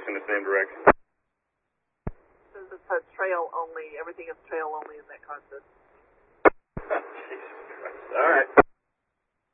in the same direction. So it's a trail only, everything is trail only in that concept.